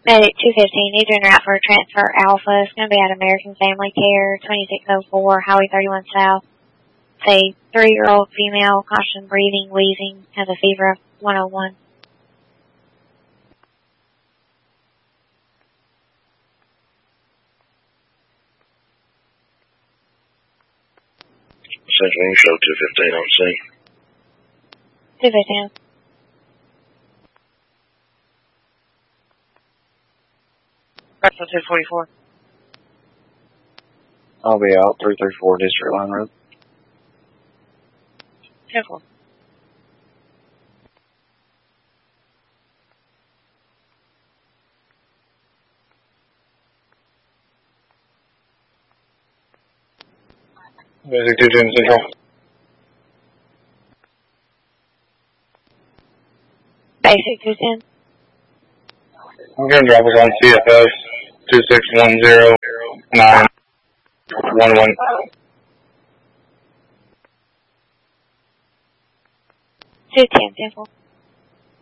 Medic 215, need to en route for transfer Alpha. It's going to be at American Family Care, 2604, Highway 31 South. It's a 3-year-old female, constant breathing, wheezing, has a fever of 101. Central, you show 215 on scene. 215. Brexton 244. I'll be out 334 District Line Road. 10-4. Basic 210 Central. Basic 210. I'm going to drop us on CFS 2610911. 210, 10-4.